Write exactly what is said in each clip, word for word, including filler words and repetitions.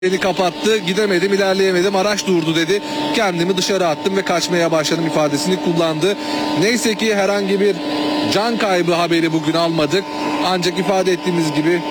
Beni kapattı, gidemedim, ilerleyemedim, araç durdu dedi. Kendimi dışarı attım ve kaçmaya başladım ifadesini kullandı. Neyse ki herhangi bir can kaybı haberi bugün almadık. Ancak ifade ettiğimiz gibi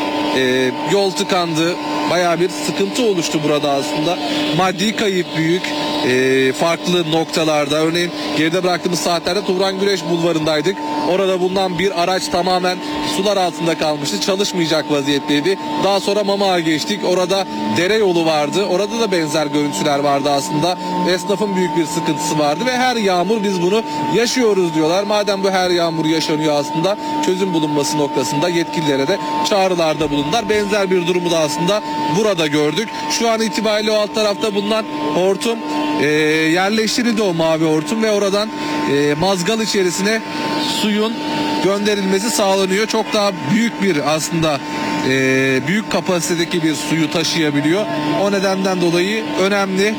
e, yol tıkandı. Bayağı bir sıkıntı oluştu burada aslında. Maddi kayıp büyük. E, farklı noktalarda, örneğin geride bıraktığımız saatlerde Turan Güneş Bulvarı'ndaydık. Orada bulunan bir araç tamamen sular altında kalmıştı. Çalışmayacak vaziyetteydi. Daha sonra Mamak'a geçtik. Orada dere yolu vardı. Orada da benzer görüntüler vardı aslında. Esnafın büyük bir sıkıntısı vardı ve her yağmur biz bunu yaşıyoruz diyorlar. Madem bu her yağmur yaşanıyor aslında, çözüm bulunması noktasında yetkililere de çağrılarda bulundular. Benzer bir durumu da aslında burada gördük. Şu an itibariyle o alt tarafta bulunan hortum e, yerleştirildi, o mavi hortum, ve oradan e, mazgal içerisine suyun gönderilmesi sağlanıyor. Çok daha büyük bir aslında e, büyük kapasitedeki bir suyu taşıyabiliyor. O nedenden dolayı önemli.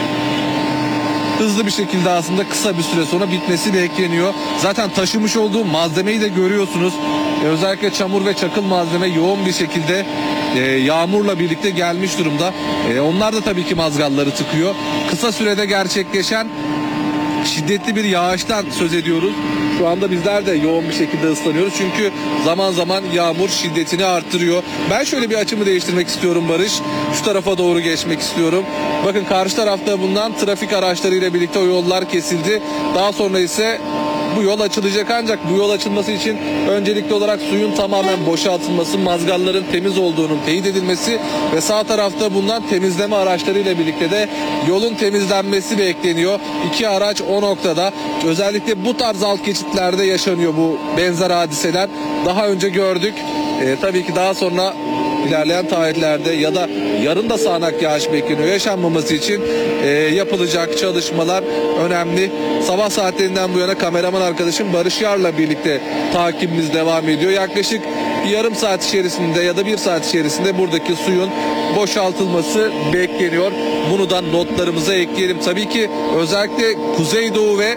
Hızlı bir şekilde aslında kısa bir süre sonra bitmesi bekleniyor. Zaten taşımış olduğu malzemeyi de görüyorsunuz. Ee, özellikle çamur ve çakıl malzeme yoğun bir şekilde e, yağmurla birlikte gelmiş durumda. E, onlar da tabii ki mazgalları tıkıyor. Kısa sürede gerçekleşen şiddetli bir yağıştan söz ediyoruz. Şu anda bizler de yoğun bir şekilde ıslanıyoruz. Çünkü zaman zaman yağmur şiddetini arttırıyor. Ben şöyle bir açımı değiştirmek istiyorum Barış. Şu tarafa doğru geçmek istiyorum. Bakın karşı tarafta bulunan trafik araçlarıyla birlikte o yollar kesildi. Daha sonra ise bu yol açılacak, ancak bu yol açılması için öncelikli olarak suyun tamamen boşaltılması, mazgalların temiz olduğunun teyit edilmesi ve sağ tarafta bulunan temizleme araçlarıyla birlikte de yolun temizlenmesi bekleniyor. İki araç o noktada. Özellikle bu tarz alt geçitlerde yaşanıyor bu benzer hadiseler. Daha önce gördük. Ee, tabii ki daha sonra ilerleyen tarihlerde ya da yarın da sağanak yağış bekleniyor. Yaşanmaması için e, yapılacak çalışmalar önemli. Sabah saatlerinden bu yana kameraman arkadaşım Barış Yar'la birlikte takibimiz devam ediyor. Yaklaşık bir yarım saat içerisinde ya da bir saat içerisinde buradaki suyun boşaltılması bekleniyor. Bunu da notlarımıza ekleyelim. Tabii ki özellikle kuzeydoğu ve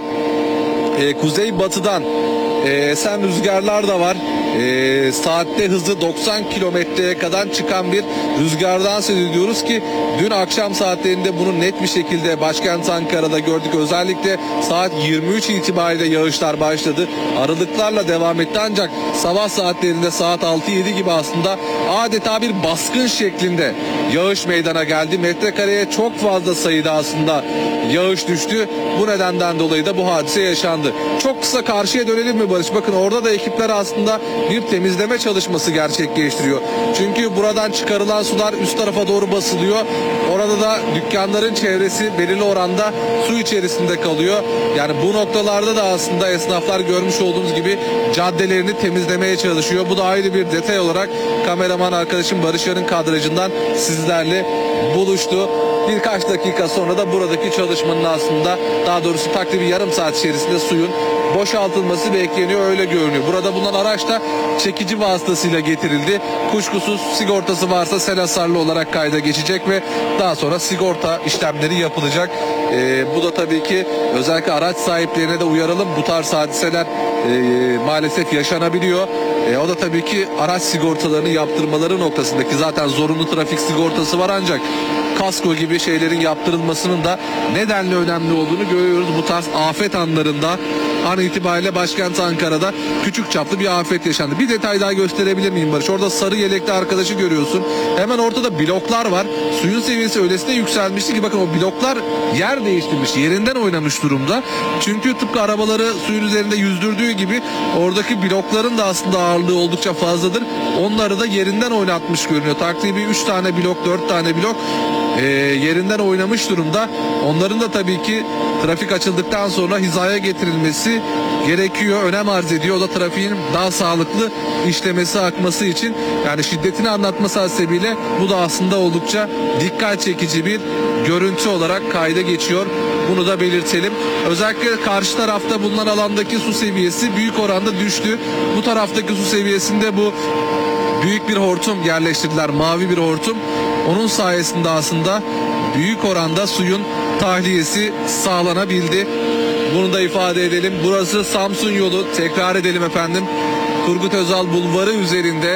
e, kuzeybatıdan e, esen rüzgarlar da var. E, saatte hızı doksan kilometreye kadar çıkan bir rüzgardan söz ediyoruz ki dün akşam saatlerinde bunu net bir şekilde başkent Ankara'da gördük. Özellikle saat yirmi üç itibariyle yağışlar başladı. Aralıklarla devam etti, ancak sabah saatlerinde saat altı yedi gibi aslında adeta bir baskın şeklinde yağış meydana geldi. Metrekareye çok fazla sayıda aslında yağış düştü. Bu nedenden dolayı da bu hadise yaşandı. Çok kısa karşıya dönelim mi Barış? Bakın orada da ekipler aslında bir temizleme çalışması gerçekleştiriyor. Çünkü buradan çıkarılan sular üst tarafa doğru basılıyor. Orada da dükkanların çevresi belirli oranda su içerisinde kalıyor. Yani bu noktalarda da aslında esnaflar görmüş olduğunuz gibi caddelerini temizlemeye çalışıyor. Bu da ayrı bir detay olarak kameraman arkadaşım Barış Yar'ın kadrajından sizlerle buluştu. Birkaç dakika sonra da buradaki çalışmanın aslında, daha doğrusu takribi yarım saat içerisinde suyun boşaltılması bekleniyor, öyle görünüyor. Burada bulunan araç da çekici vasıtasıyla getirildi. Kuşkusuz sigortası varsa sel hasarlı olarak kayda geçecek ve daha sonra sigorta işlemleri yapılacak. Ee, bu da tabii ki özellikle araç sahiplerine de uyaralım. Bu tarz hadiseler e, maalesef yaşanabiliyor. E, o da tabii ki araç sigortalarını yaptırmaları noktasındaki, zaten zorunlu trafik sigortası var, ancak kasko gibi şeylerin yaptırılmasının da nedenle önemli olduğunu görüyoruz. Bu tarz afet anlarında an itibariyle başkent Ankara'da küçük çaplı bir afet yaşandı. Bir detay daha gösterebilir miyim Barış? Orada sarı yelekli arkadaşı görüyorsun. Hemen ortada bloklar var. Suyun seviyesi öylesine yükselmişti ki bakın o bloklar yer değiştirmiş, yerinden oynamış durumda. Çünkü tıpkı arabaları suyun üzerinde yüzdürdüğü gibi oradaki blokların da aslında ağırlığı oldukça fazladır. Onları da yerinden oynatmış görünüyor. Takribi üç tane blok, dört tane blok e, yerinden oynamış durumda. Onların da tabii ki trafik açıldıktan sonra hizaya getirilmesi gerekiyor, önem arz ediyor. O da trafiğin daha sağlıklı işlemesi, akması için. Yani şiddetini anlatması hasebiyle bu da aslında oldukça dikkat çekici bir görüntü olarak kayda geçiyor. Bunu da belirtelim. Özellikle karşı tarafta bulunan alandaki su seviyesi büyük oranda düştü. Bu taraftaki su seviyesinde bu büyük bir hortum yerleştirdiler, mavi bir hortum. Onun sayesinde aslında büyük oranda suyun tahliyesi sağlanabildi. Bunu da ifade edelim. Burası Samsun yolu. Tekrar edelim efendim. Turgut Özal Bulvarı üzerinde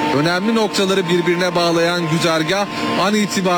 önemli noktaları birbirine bağlayan güzergah an itibariyle